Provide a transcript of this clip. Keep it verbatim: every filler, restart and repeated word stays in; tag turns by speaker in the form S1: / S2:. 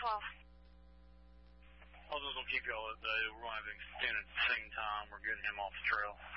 S1: call.
S2: I was just going to keep y'all updated. We're going to have extended scene time. We're getting him off the trail.